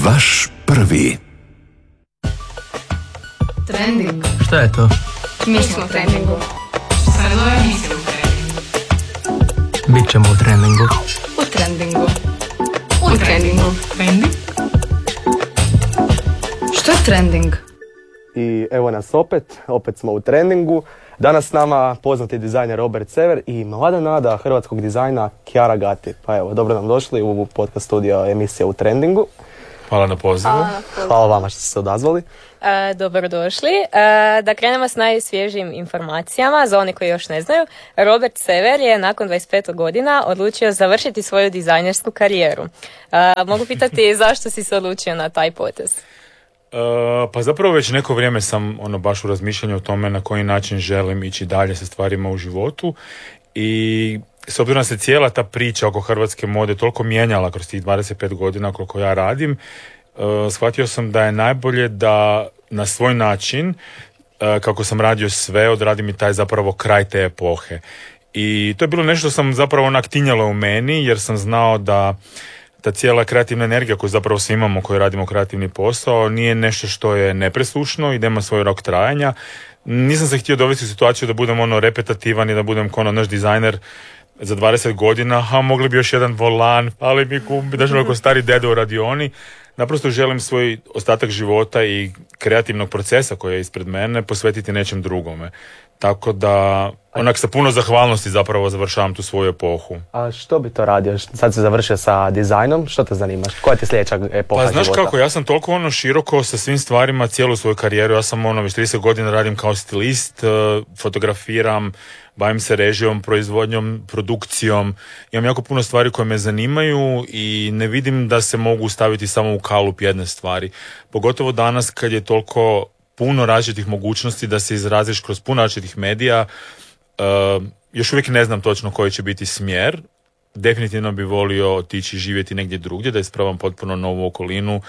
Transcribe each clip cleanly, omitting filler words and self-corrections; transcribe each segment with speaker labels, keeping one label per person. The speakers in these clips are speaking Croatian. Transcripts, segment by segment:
Speaker 1: Vaš prvi.
Speaker 2: Trending.
Speaker 3: Šta je to?
Speaker 2: Mi smo u trendingu. Sad nove emisije u trendingu.
Speaker 3: Bićemo u trendingu.
Speaker 2: U trendingu. U trendingu. Trending? Što je trending?
Speaker 4: I evo nas opet smo u trendingu. Danas s nama poznati dizajner Robert Sever i mlada nada hrvatskog dizajna Chiara Gatti. Pa evo, dobro nam došli u podcast studio emisije u trendingu.
Speaker 5: Hvala na pozivu.
Speaker 4: Hvala vama što ste se odazvali.
Speaker 6: Dobrodošli. Da krenemo s najsvježijim informacijama, za one koji još ne znaju. Robert Sever je nakon 25 godina odlučio završiti svoju dizajnersku karijeru. Mogu pitati zašto si se odlučio na taj potez?
Speaker 5: Pa zapravo već neko vrijeme sam baš u razmišljanju o tome na koji način želim ići dalje sa stvarima u životu i s obzirom da se cijela ta priča oko hrvatske mode toliko mijenjala kroz tih 25 godina koliko ja radim, shvatio sam da je najbolje da na svoj način, kako sam radio sve, odradim i taj zapravo kraj te epohe. I to je bilo nešto što sam zapravo tinjalo u meni, jer sam znao da ta cijela kreativna energija koju zapravo svi imamo koji radimo kreativni posao nije nešto što je nepresušno i da ima svoj rok trajanja. Nisam se htio dovesti u situaciju da budem repetativan i da budem kao naš dizajner za 20 godina, mogli bi još jedan volan, ali mi ko stari dede u radioni. Naprosto želim svoj ostatak života i kreativnog procesa koji je ispred mene posvetiti nečem drugome. Tako da, sa puno zahvalnosti zapravo završavam tu svoju epohu.
Speaker 4: A što bi to radio? Sad si završio sa dizajnom, što te zanima? Koja ti je sljedeća epoha života?
Speaker 5: Pa znaš kako, ja sam toliko široko sa svim stvarima cijelu svoju karijeru. Ja sam već 30 godina radim kao stilist, fotografiram, bavim se režijom, proizvodnjom, produkcijom. Imam jako puno stvari koje me zanimaju i ne vidim da se mogu staviti samo u kalup jedne stvari. Pogotovo danas kad je toliko puno različitih mogućnosti da se izraziš kroz puno različitih medija. Još uvijek ne znam točno koji će biti smjer. Definitivno bi volio otići živjeti negdje drugdje, da isprobam potpuno novu okolinu.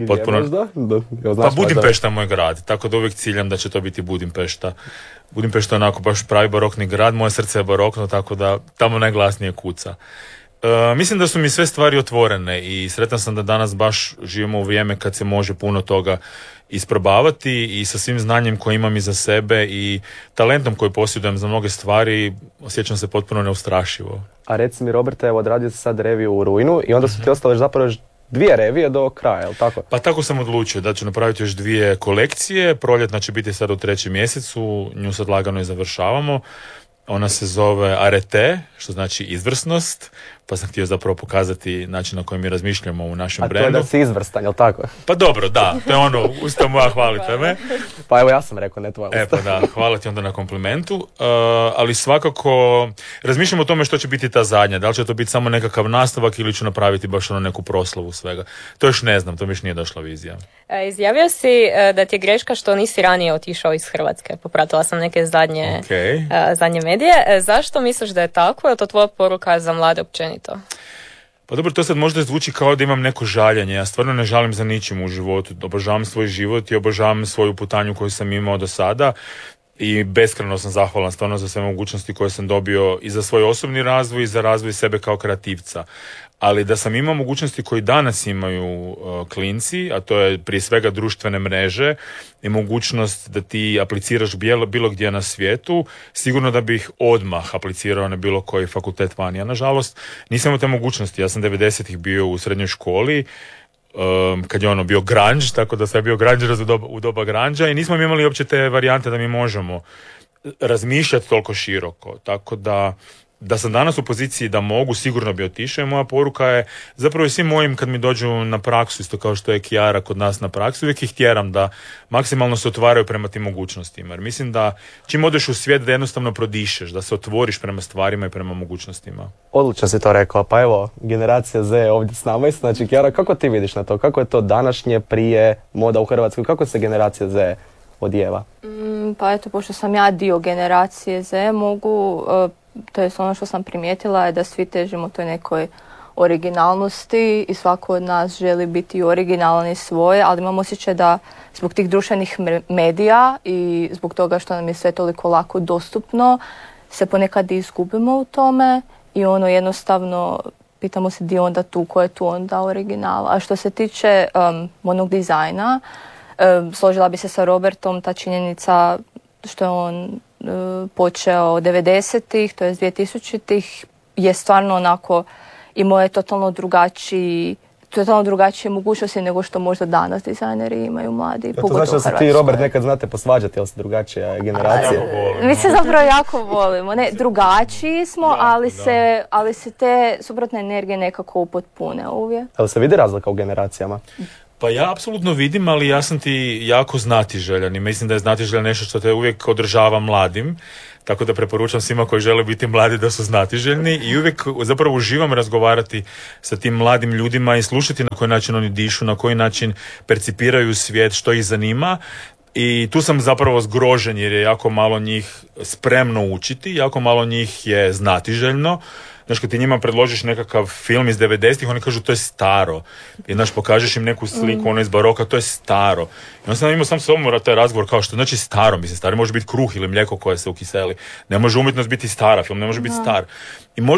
Speaker 5: Pa Budimpešta je moj grad, tako da uvijek ciljam da će to biti Budimpešta. Budimpešta je onako baš pravi barokni grad, moje srce je barokno, tako da tamo najglasnije kuca. Mislim da su mi sve stvari otvorene i sretan sam da danas baš živimo u vrijeme kad se može puno toga isprobavati i sa svim znanjem koje imam iza sebe i talentom koji posjedujem za mnoge stvari osjećam se potpuno neustrašivo.
Speaker 4: A reci mi, Roberte, evo odradio si sad reviju u rujnu i onda su ti ostale zapravo još 2 revije do kraja, je li tako?
Speaker 5: Pa tako sam odlučio da ću napraviti još 2 kolekcije. Proljetna će biti sad u 3. mjesecu, nju sad lagano i završavamo. Ona se zove Arete, što znači izvrsnost, pa sam htio zapravo pokazati način na koji mi razmišljamo u našem brendu.
Speaker 4: A to je da si izvrstan, jel tako?
Speaker 5: Pa dobro, da, to je usta moja, hvalite me.
Speaker 4: Pa evo ja sam rekao, ne tvoja usta.
Speaker 5: Pa da, hvala ti onda na komplimentu, ali svakako razmišljam o tome što će biti ta zadnja, da li će to biti samo nekakav nastavak ili ću napraviti baš neku proslavu svega. To još ne znam, to mi još nije došla vizija.
Speaker 6: Izjavio si da ti je greška što nisi ranije otišao iz Hrvatske. Popratila sam neke zadnje medije. Zašto misliš da je tako? Je to tvoja poruka za mlade općenito?
Speaker 5: Pa dobro, to sad možda zvuči kao da imam neko žaljenje. Ja stvarno ne žalim za ničim u životu. Obožavam svoj život i obožavam svoju putanju koju sam imao do sada. I beskrajno sam zahvalan stvarno za sve mogućnosti koje sam dobio i za svoj osobni razvoj i za razvoj sebe kao kreativca. Ali da sam imao mogućnosti koje danas imaju klinci, a to je prije svega društvene mreže i mogućnost da ti apliciraš bilo gdje na svijetu, sigurno da bih odmah aplicirao na bilo koji fakultet vani. Ja nažalost nisam imao te mogućnosti. Ja sam 90-ih bio u srednjoj školi, kad je bio grunge, tako da sam je bio grungeer u doba grunge i nismo imali uopće te varijante da mi možemo razmišljati toliko široko. Tako da sam danas u poziciji da mogu, sigurno bi otišao i moja poruka je zapravo i svim mojim kad mi dođu na praksu, isto kao što je Chiara kod nas na praksu, uvijek ih tjeram da maksimalno se otvaraju prema tim mogućnostima. Jer mislim da čim odeš u svijet da jednostavno prodišeš, da se otvoriš prema stvarima i prema mogućnostima.
Speaker 4: Odlično si to rekao, pa evo, generacija Z je ovdje s nama. Znači, Chiara, kako ti vidiš na to? Kako je to današnje prije moda u Hrvatskoj? Kako se generacija Z odijeva?
Speaker 7: Pa eto, pošto sam ja dio generacije Z, mogu... To je ono što sam primijetila je da svi težimo toj nekoj originalnosti i svako od nas želi biti originalan i svoje, ali imam osjećaj da zbog tih društvenih medija i zbog toga što nam je sve toliko lako dostupno se ponekad izgubimo u tome i jednostavno pitamo se di je onda tu, ko je tu onda original. A što se tiče onog dizajna, složila bi se sa Robertom, ta činjenica što je on počeo od 90-ih, to je 2000-ih, je stvarno onako imao je totalno drugačije mogućnosti nego što možda danas dizajneri imaju mladi.
Speaker 4: To znači da se ti i Robert nekad znate posvađati, ali ste drugačija generacija.
Speaker 7: Mi se zapravo jako volimo. Ne, drugačiji smo, ali se te suprotne energije nekako upotpune uvijek.
Speaker 4: Ali se vidi razlika u generacijama?
Speaker 5: Pa ja apsolutno vidim, ali ja sam ti jako znatiželjan i mislim da je znatiželjan nešto što te uvijek održava mladim. Tako da preporučam svima koji žele biti mladi da su znatiželjni i uvijek zapravo uživam razgovarati sa tim mladim ljudima i slušati na koji način oni dišu, na koji način percipiraju svijet, što ih zanima. I tu sam zapravo zgrožen jer je jako malo njih spremno učiti, jako malo njih je znatiželjno. Znaš, kad ti njima predložiš nekakav film iz 90-ih, oni kažu to je staro. I znaš, pokažeš im neku sliku, ono iz baroka, to je staro. I onda sam imao sam sobom taj razgovor kao što znači staro, mislim, stari može biti kruh ili mlijeko koje se ukiseli. Ne može umjetnost biti stara, film ne može biti star. I možda